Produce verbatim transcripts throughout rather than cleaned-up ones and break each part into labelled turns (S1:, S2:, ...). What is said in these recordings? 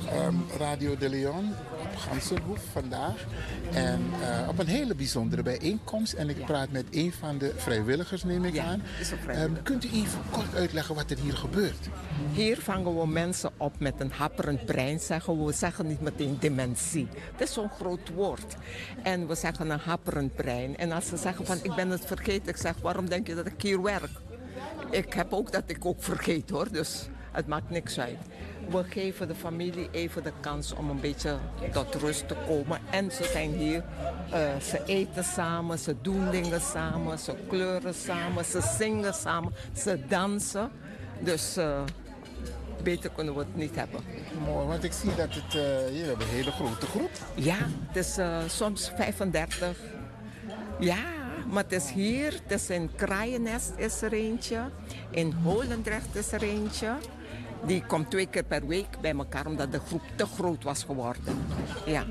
S1: um, Radio de Leon op Gansenhoef vandaag. En uh, op een hele bijzondere bijeenkomst. En ik ja. praat met een van de vrijwilligers, neem ik ja, aan. Um, kunt u even kort uitleggen wat er hier gebeurt?
S2: Hier vangen we mensen op met een happerend brein, zeggen we. We zeggen niet meteen dementie. Dat is zo'n groot woord. En we zeggen een happerend brein. En als ze zeggen van ik ben het vergeten, ik zeg waarom denk je dat ik hier werk? Ik heb ook dat ik ook vergeet hoor, dus het maakt niks uit. We geven de familie even de kans om een beetje tot rust te komen. En ze zijn hier, uh, ze eten samen, ze doen dingen samen, ze kleuren samen, ze zingen samen, ze dansen. Dus uh, beter kunnen we het niet hebben.
S1: Mooi, want ik zie dat het, uh, hier hebben een hele grote groep.
S2: Ja, het is uh, soms vijfendertig. Ja, maar het is hier, het is in Kraaiennest is er eentje, in Holendrecht is er eentje. Die komt twee keer per week bij elkaar, omdat de groep te groot was geworden. Ja,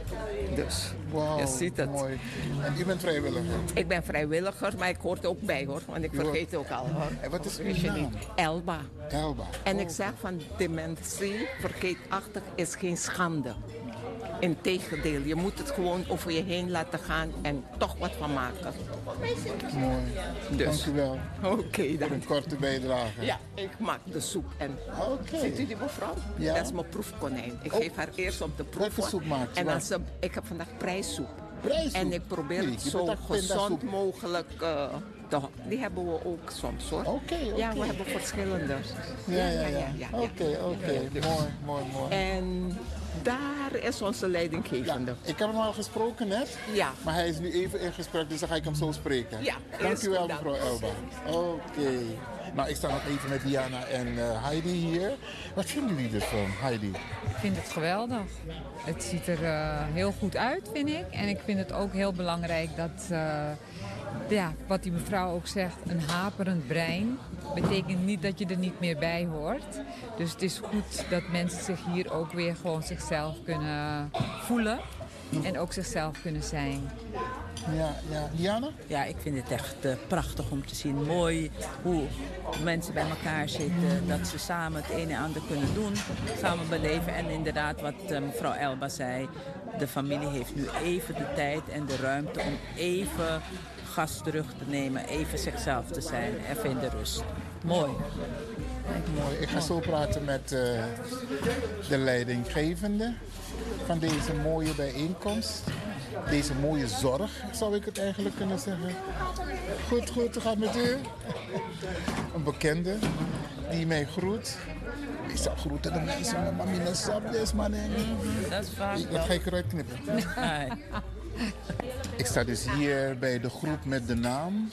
S2: dus
S1: wow,
S2: je ziet het.
S1: Mooi. En u bent vrijwilliger?
S2: Ik ben vrijwilliger, maar ik hoor er ook bij hoor, want ik u vergeet het ook al hoor.
S1: En wat is uw naam?
S2: Elba.
S1: Elba.
S2: En
S1: oh.
S2: ik zeg van dementie, vergeetachtig is geen schande. Integendeel, je moet het gewoon over je heen laten gaan en toch wat van maken.
S1: Mooi.
S2: Dus.
S1: Dank u wel.
S2: Oké, okay, dan.
S1: Voor een korte bijdrage.
S2: Ja, ik maak de soep. En
S1: okay.
S2: Ziet u die mevrouw?
S1: Ja.
S2: Dat is mijn proefkonijn. Ik oh. geef haar eerst om te proeven.
S1: Welke soep maakt
S2: en als ze, ik heb vandaag prijssoep.
S1: Prijssoep?
S2: En ik probeer nee, het zo gezond mogelijk uh, te Die hebben we ook soms hoor.
S1: Oké, okay, oké. Okay.
S2: Ja, we hebben verschillende.
S1: Ja, ja, ja. Oké, oké. Okay, okay. Mooi, mooi, mooi.
S2: En daar is onze leidinggevende.
S1: Ja, ik heb hem al gesproken net.
S2: Ja.
S1: Maar hij is nu even in gesprek, dus dan ga ik hem zo spreken.
S2: Ja.
S1: Dank u wel, mevrouw Elba. Oké. Okay. Nou, ik sta nog even met Diana en uh, Heidi hier. Wat vinden jullie ervan, Heidi?
S3: Ik vind het geweldig. Het ziet er uh, heel goed uit, vind ik. En ik vind het ook heel belangrijk dat, uh, ja, wat die mevrouw ook zegt, een haperend brein betekent niet dat je er niet meer bij hoort. Dus het is goed dat mensen zich hier ook weer gewoon zichzelf kunnen voelen en ook zichzelf kunnen zijn.
S1: Ja, ja. Diana?
S4: Ja, ik vind het echt uh, prachtig om te zien. Mooi hoe mensen bij elkaar zitten. Dat ze samen het een en ander kunnen doen. Samen beleven. En inderdaad, wat uh, mevrouw Elba zei. De familie heeft nu even de tijd en de ruimte om even gas terug te nemen. Even zichzelf te zijn. Even in de rust. Mooi.
S1: Mooi. Ik ga zo praten met uh, de leidinggevende van deze mooie bijeenkomst. Deze mooie zorg, zou ik het eigenlijk kunnen zeggen. Goed, goed, hoe gaat het met u? Een bekende die mij groet. Ik zou groeten de mensen met mamine sap, des man.
S4: Dat is vaak.
S1: Dat ga ik eruit knippen.
S4: Nee.
S1: Ik sta dus hier bij de groep met de naam.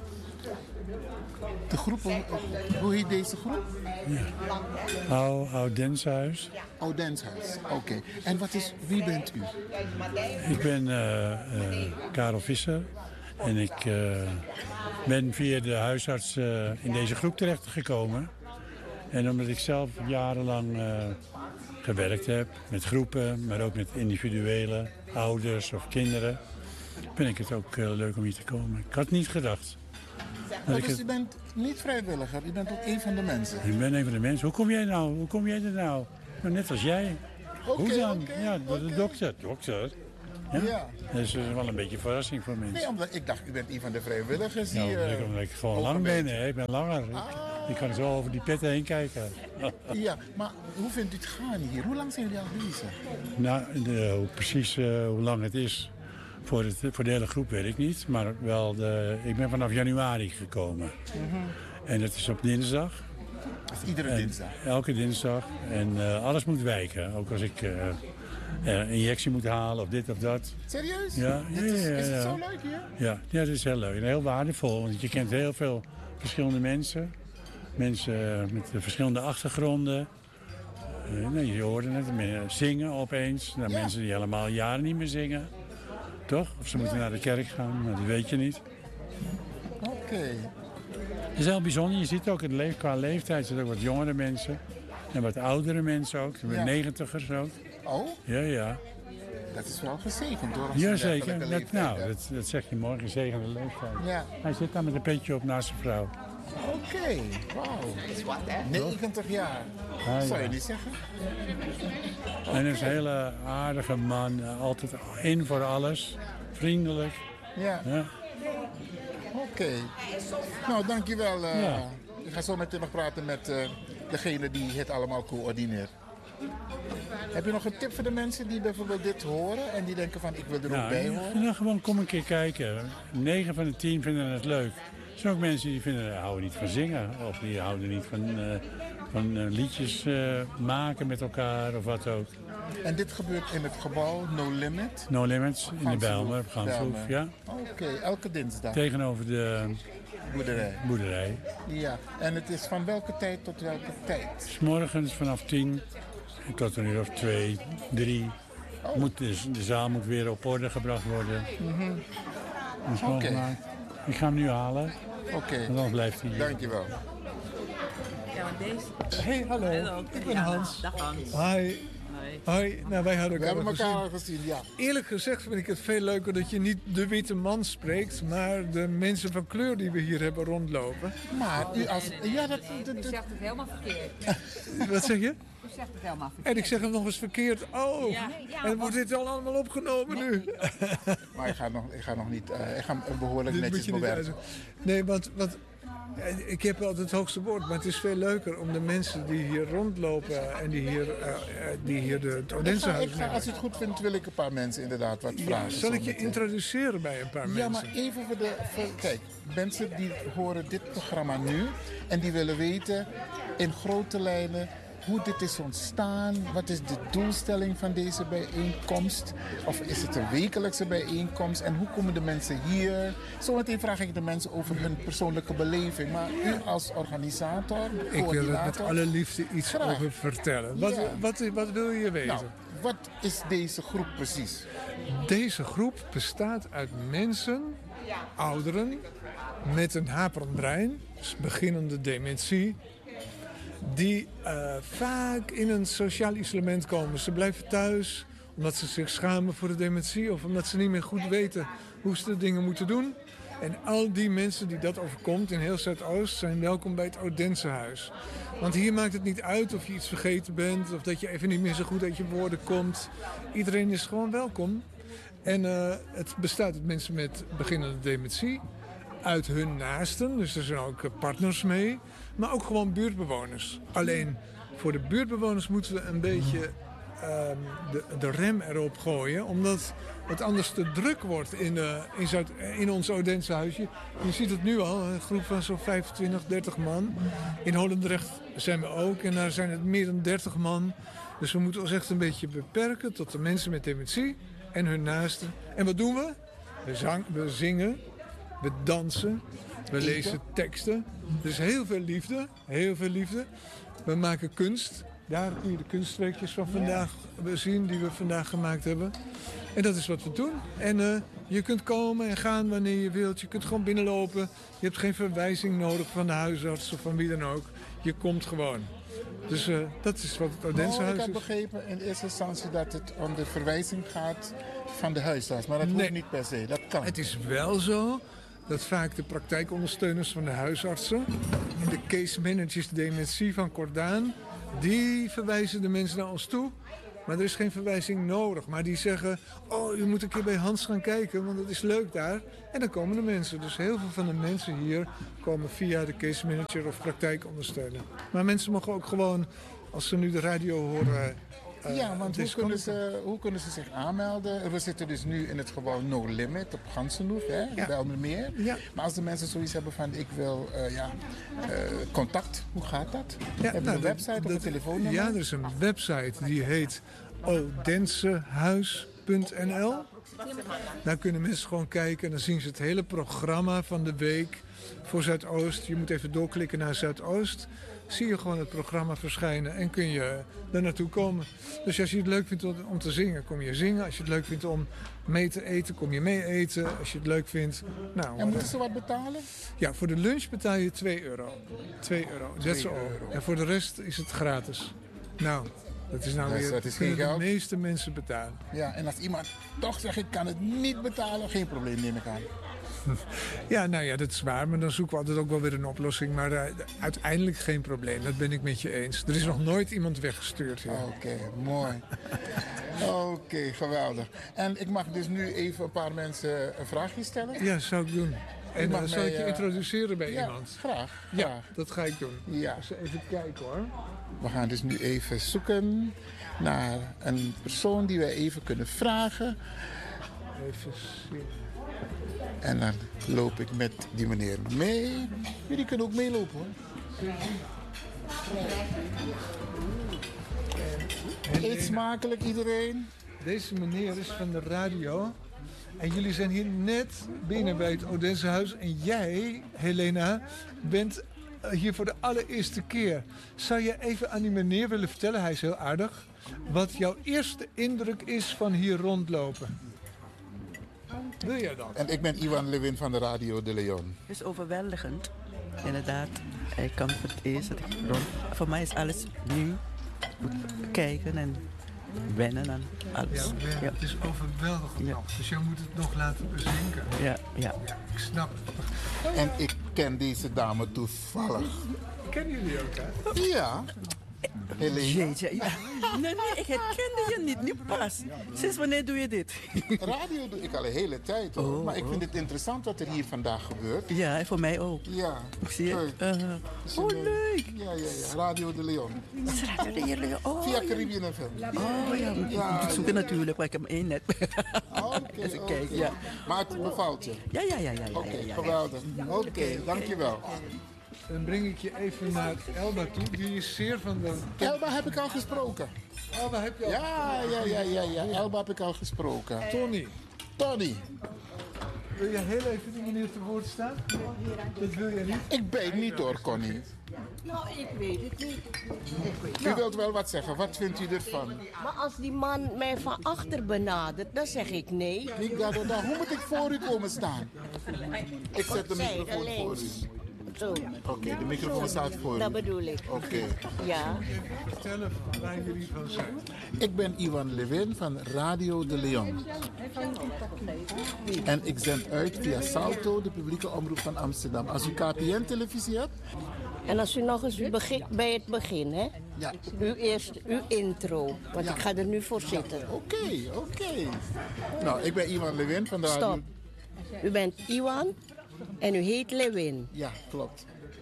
S1: De groep, hoe heet deze groep?
S5: Ja. Oud, oud Denshuis.
S1: Oud Denshuis, oké. Okay. En wat is, wie bent u?
S5: Ik ben uh, uh, Karel Visser. En ik uh, ben via de huisarts uh, in deze groep terechtgekomen. En omdat ik zelf jarenlang uh, gewerkt heb met groepen, maar ook met individuele ouders of kinderen, vind ik het ook uh, leuk om hier te komen. Ik had niet gedacht.
S1: Maar dus u bent niet vrijwilliger, u bent ook een van de mensen?
S5: Ik ben een van de mensen. Hoe kom jij nou? Hoe kom jij er nou? Nou, net als jij.
S1: Okay,
S5: Hoe dan?
S1: Okay,
S5: ja, door
S1: okay.
S5: de dokter. Dokter? Ja? Ja. Dat is wel een beetje een verrassing voor mensen.
S1: Nee, omdat ik dacht, u bent een van de vrijwilligers
S5: nou,
S1: hier.
S5: Ja, omdat ik gewoon lang ben. Hè. Ik ben langer.
S1: Ah.
S5: Ik kan zo over die petten heen kijken.
S1: Ja, maar hoe vindt u het gaan hier? Hoe lang zijn jullie al bezig?
S5: Nou, de, hoe precies uh, hoe lang het is voor, het, voor de hele groep weet ik niet. Maar wel, de, ik ben vanaf januari gekomen. Mm-hmm. En dat is op dinsdag.
S1: Dat is iedere
S5: en
S1: dinsdag?
S5: Elke dinsdag. En uh, alles moet wijken. Ook als ik uh, een injectie moet halen of dit of dat.
S1: Serieus?
S5: Ja. ja,
S1: is,
S5: ja, ja
S1: is het
S5: ja.
S1: zo leuk hier?
S5: Ja, ja, dat is heel leuk. En heel waardevol. Want je kent heel veel verschillende mensen. Mensen met verschillende achtergronden. Uh, nee, je hoorde het. Zingen opeens. Nou, ja. Mensen die helemaal jaren niet meer zingen. Toch? Of ze moeten ja. naar de kerk gaan. Maar dat weet je niet.
S1: Oké. Okay.
S5: Het is heel bijzonder. Je ziet ook, het leef, qua leeftijd zitten ook wat jongere mensen. En wat oudere mensen ook. Ja. Negentigers ook.
S1: Oh?
S5: Ja, ja.
S1: Dat is wel gezegend hoor.
S5: Jazeker. Dat, nou, dat, dat zeg je morgen. Gezegende leeftijd.
S1: Ja.
S5: Hij zit daar met een petje op naast zijn vrouw.
S1: Oké, okay. Wauw. negentig jaar.
S5: Ah,
S1: Zou
S5: ja.
S1: je niet zeggen?
S5: En hij is een hele aardige man. eh, Altijd in voor alles. Vriendelijk.
S1: Ja,
S5: Ja.
S1: oké. Nou, dankjewel. eh
S5: Ja.
S1: Ik ga zo meteen nog praten met eh, degene die het allemaal coördineert. Heb je nog een tip voor de mensen die bijvoorbeeld dit horen en die denken van ik wil er ook
S5: Nou,
S1: bij
S5: je-
S1: horen?
S5: nou, gewoon kom een keer kijken. negen van de tien vinden het leuk. Er zijn ook mensen die vinden, houden niet van zingen. Of die houden niet van, eh, van eh, liedjes eh, maken met elkaar of wat ook.
S1: En dit gebeurt in het gebouw No Limit.
S5: No Limits in de
S1: Ganshoef,
S5: Bijlmer, op Ganshoef,
S1: Bijlmer.
S5: ja.
S1: Oké, elke dinsdag.
S5: Tegenover de
S1: Boerderij.
S5: boerderij.
S1: Ja, en het is van welke tijd tot welke tijd?
S5: 'S morgens vanaf tien tot een uur of twee, drie.
S1: Oh.
S5: Moet de, de zaal moet weer op orde gebracht worden. Mm-hmm.
S1: Oké.
S5: Ik ga hem nu halen,
S1: Oké,
S5: want dan blijft hij hier.
S1: dankjewel.
S4: Ja, want deze...
S6: Hey, hallo.
S4: Hallo,
S6: Ik ben
S4: ja,
S6: Hans.
S4: Dag Hans.
S6: Hi.
S4: Hoi.
S6: Hoi. Nou, wij hadden
S1: We
S6: elkaar
S1: hebben
S6: al
S1: elkaar
S6: gezien.
S1: al gezien, ja.
S6: Eerlijk gezegd vind ik het veel leuker dat je niet de witte man spreekt, maar de mensen van kleur die we hier hebben rondlopen.
S1: Maar u als... Ja, dat... dat,
S3: U
S1: dat-
S3: zegt het helemaal verkeerd.
S6: Wat zeg je?
S3: U zegt het helemaal verkeerd.
S6: En ik zeg hem nog eens verkeerd. Oh,
S4: Ja.
S6: en wordt dit al allemaal opgenomen nu?
S1: maar ik ga nog, ik ga nog niet... eh, ik ga hem behoorlijk
S6: Dit
S1: netjes
S6: moet je niet
S1: bewerken.
S6: uitzoeken. Nee, want, want eh, ik heb altijd het hoogste woord, maar het is veel leuker om de mensen die hier rondlopen en die hier, eh, eh, die hier de, het
S1: Ik ga,
S6: Odensehuis
S1: ik ga, als u het goed vindt, wil ik een paar mensen inderdaad wat vragen.
S6: Zal ik
S1: zo
S6: je
S1: meteen.
S6: introduceren bij een paar
S1: Ja,
S6: mensen?
S1: maar even voor de... Voor, kijk, mensen die horen dit programma nu en die willen weten in grote lijnen hoe dit is ontstaan. Wat is de doelstelling van deze bijeenkomst? Of is het een wekelijkse bijeenkomst? En hoe komen de mensen hier? Zometeen vraag ik de mensen over hun persoonlijke beleving. Maar u als organisator,
S6: Ik wil er met
S1: coördinator...
S6: alle liefde iets
S1: Graag.
S6: over vertellen. Wat,
S1: Ja.
S6: wat, wat wil je weten?
S1: Nou, wat is deze groep precies?
S6: Deze groep bestaat uit mensen, ouderen, met een haperend brein, dus beginnende dementie, die eh, vaak in een sociaal isolement komen. Ze blijven thuis omdat ze zich schamen voor de dementie of omdat ze niet meer goed weten hoe ze de dingen moeten doen. En al die mensen die dat overkomt in heel Zuidoost zijn welkom bij het Odensehuis. Want hier maakt het niet uit of je iets vergeten bent of dat je even niet meer zo goed uit je woorden komt. Iedereen is gewoon welkom. En eh, het bestaat uit mensen met beginnende dementie, uit hun naasten, dus er zijn ook eh, partners mee, maar ook gewoon buurtbewoners. Alleen voor de buurtbewoners moeten we een beetje ehm, de, de rem erop gooien, omdat het anders te druk wordt in, eh, in, Zuid, in ons Odense huisje. Je ziet het nu al, een groep van zo'n vijfentwintig, dertig man. In Holendrecht zijn we ook en daar zijn het meer dan dertig man. Dus we moeten ons echt een beetje beperken tot de mensen met dementie en hun naasten. En wat doen we? We, zang, we zingen, we dansen, we lezen teksten. Dus heel veel liefde, heel veel liefde. We maken kunst. Daar kun je de kunstwerkjes van vandaag zien die we vandaag gemaakt hebben. En dat is wat we doen. En uh, je kunt komen en gaan wanneer je wilt. Je kunt gewoon binnenlopen. Je hebt geen verwijzing nodig van de huisarts of van wie dan ook. Je komt gewoon. Dus uh, dat is wat het Odense
S1: Oh, ik
S6: huis
S1: heb
S6: is.
S1: begrepen in eerste instantie dat het om de verwijzing gaat van de huisarts. Maar dat
S6: Nee.
S1: hoeft niet per se, dat kan.
S6: Het is wel zo dat vaak de praktijkondersteuners van de huisartsen en de case managers dementie van Cordaan, die verwijzen de mensen naar ons toe. Maar er is geen verwijzing nodig. Maar die zeggen, oh, je moet een keer bij Hans gaan kijken, want dat is leuk daar. En dan komen de mensen. Dus heel veel van de mensen hier komen via de case manager of praktijkondersteuner. Maar mensen mogen ook gewoon, als ze nu de radio horen... Uh,
S1: Ja, want hoe
S6: dus
S1: kunnen,
S6: komen-
S1: ze, hoe kunnen ze zich aanmelden? We zitten dus nu in het gebouw No Limit op Gansenhoef, hè,
S6: Ja.
S1: bij Almermeer.
S6: Ja.
S1: Maar als de mensen zoiets hebben van ik wil uh, ja, uh, contact, hoe gaat dat?
S6: Ja,
S1: Hebben we
S6: nou,
S1: een
S6: dat-
S1: website of
S6: dat-
S1: een telefoonnummer?
S6: Ja, er is een website die heet odensehuis punt n l. Daar kunnen mensen gewoon kijken en dan zien ze het hele programma van de week voor Zuidoost. Je moet even doorklikken naar Zuidoost. Zie je gewoon het programma verschijnen en kun je daar naartoe komen. Dus als je het leuk vindt om te zingen, kom je zingen. Als je het leuk vindt om mee te eten, kom je mee eten. Als je het leuk vindt, nou...
S1: En moeten ze wat betalen?
S6: Ja, voor de lunch betaal je twee euro. twee euro, that's
S1: twee
S6: all.
S1: euro.
S6: En voor de rest is het gratis. Nou, dat is nou
S1: Dus
S6: weer...
S1: dat is
S6: kunnen
S1: geen
S6: de
S1: geld?
S6: meeste mensen betalen.
S1: Ja, en als iemand toch zegt ik kan het niet betalen, geen probleem neem ik aan.
S6: Ja, nou ja, dat is waar. Maar dan zoeken we altijd ook wel weer een oplossing. Maar uh, uiteindelijk geen probleem. Dat ben ik met je eens. Er is nog nooit iemand weggestuurd hier.
S1: Oké, okay, mooi. Oké, okay, geweldig. En ik mag dus nu even een paar mensen een vraagje stellen?
S6: Ja, zou ik doen. En dan zal
S1: mij,
S6: ik je
S1: uh,
S6: introduceren bij
S1: ja,
S6: iemand?
S1: Graag,
S6: Ja,
S1: graag.
S6: dat ga ik doen.
S1: Ja.
S6: Dus even kijken hoor.
S1: We gaan dus nu even zoeken naar een persoon die wij even kunnen vragen.
S6: Even zien.
S1: En dan loop ik met die meneer mee. Jullie kunnen ook meelopen hoor. Eet smakelijk iedereen.
S6: Deze meneer is van de radio. En jullie zijn hier net binnen bij het Odensehuis. En jij, Helena, bent hier voor de allereerste keer. Zou je even aan die meneer willen vertellen, hij is heel aardig, wat jouw eerste indruk is van hier rondlopen? Wil jij dat?
S1: En ik ben Iwan Lewin van de Radio de Leon.
S7: Het is overweldigend, inderdaad. Ik kan voor het eerst dat ik rond. Voor mij is alles nieuw. Kijken en wennen aan alles.
S6: Ja, wennen.
S7: Ja.
S6: Het is overweldigend
S7: Ja.
S6: nog. Dus jij moet het nog laten bezinken.
S7: Ja, ja.
S6: Ja, ik snap het.
S1: En ik ken deze dame toevallig.
S6: Kennen jullie ook, hè?
S1: Ja. Helena.
S7: Jeetje, ja. Nee, nee, ik herkende je niet, nu pas. Sinds wanneer doe je dit?
S1: Radio doe ik al een hele tijd hoor.
S7: Oh,
S1: maar ik vind
S7: oh.
S1: het interessant wat er hier vandaag gebeurt.
S7: Ja, en voor mij ook.
S1: Ja.
S7: Zie je?
S1: Leuk.
S7: Uh,
S1: Dus
S7: oh,
S1: een, eh,
S7: leuk.
S1: Ja, ja, ja. Radio de Leon.
S7: Straat de Heerlijke. Oh,
S1: Via
S7: ja.
S1: Caribbean F M.
S7: Oh ja,
S1: Ja,
S7: ik zoek het
S1: ja.
S7: natuurlijk, maar ik heb hem één net.
S1: Oké,
S7: Even
S1: oké.
S7: kijken, ja.
S1: Maar het bevalt je.
S7: Ja, ja, ja, ja. ja,
S1: Oké,
S7: ja, ja.
S1: geweldig. Oké, dankjewel.
S6: Dan breng ik je even naar Elba toe. Die is zeer van de...
S1: Elba heb ik al gesproken.
S6: Elba heb je al...
S1: Ja, ja, ja, ja, ja. Elba heb ik al gesproken.
S6: Tony,
S1: Tony,
S6: wil je heel even die meneer te woord staan? Dat wil je niet?
S1: ik weet niet hoor, Connie.
S8: Nou, ik weet het niet.
S1: U wilt wel wat zeggen. Wat vindt u ervan?
S8: Maar als die man mij van achter benadert, dan zeg ik nee.
S1: Ik dacht, dan, hoe moet ik voor u komen staan? Ik zet de
S8: Zijde
S1: microfoon voor u.
S8: links. Zo,
S1: Oké, de microfoon staat voor
S8: dat
S1: u.
S8: bedoel ik.
S1: Oké.
S8: Ja.
S6: Vertellen waar jullie van zijn.
S1: Ik ben Iwan Lewin van Radio de Leon. En ik zend uit via Salto, de publieke omroep van Amsterdam. Als u K P N-televisie hebt,
S8: En als u nog eens begint bij het begin, hè?
S1: ja.
S8: Uw eerste, uw intro. Want
S1: Ja.
S8: ik ga er nu voor zitten.
S1: Oké, oké. Nou, ik ben Iwan Lewin van de Radio...
S8: Stop. U bent Iwan en u heet Lewin.
S1: Ja, klopt.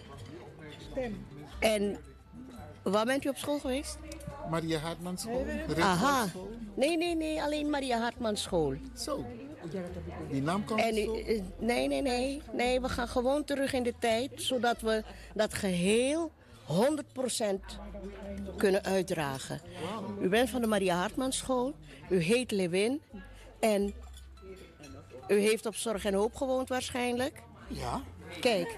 S8: En waar bent u op school geweest?
S1: Maria Hartman School.
S8: Aha.
S1: School.
S8: Nee, nee, nee, alleen Maria Hartman School.
S1: Zo. Die naam komt
S8: En,
S1: zo.
S8: u- eh, nee, nee, nee, nee, we gaan gewoon terug in de tijd, zodat we dat geheel honderd procent kunnen uitdragen. U bent van de Maria Hartman School, u heet Lewin en u heeft op Zorg en Hoop gewoond waarschijnlijk.
S1: Ja.
S8: Kijk.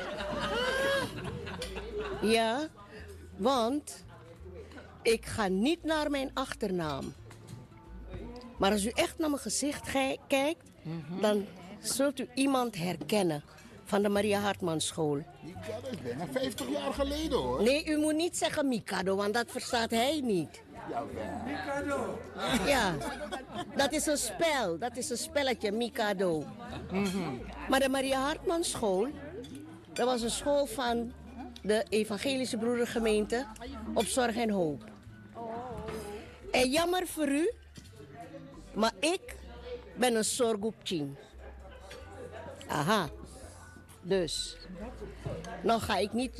S8: Ja, want ik ga niet naar mijn achternaam. Maar als u echt naar mijn gezicht gij- kijkt, dan zult u iemand herkennen van de Maria Hartman School.
S1: Ja, dat is bijna vijftig jaar geleden hoor.
S8: Nee, u moet niet zeggen Mikado, want dat verstaat hij niet.
S6: Mikado.
S8: Ja, dat is een spel. Dat is een spelletje, Mikado. Maar de Maria Hartman School, dat was een school van de Evangelische Broedergemeente op Zorg en Hoop. En jammer voor u, maar ik ben een Sorgupching. Aha. Dus, nou ga ik niet